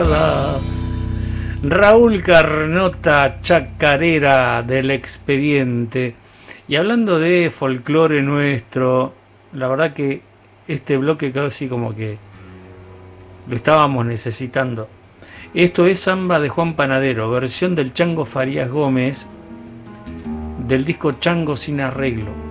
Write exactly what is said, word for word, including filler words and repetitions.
Raúl Carnota, chacarera del Expediente. Y hablando de folclore nuestro, la verdad que este bloque casi como que lo estábamos necesitando. Esto es Samba de Juan Panadero, versión del Chango Farías Gómez, del disco Chango sin arreglo.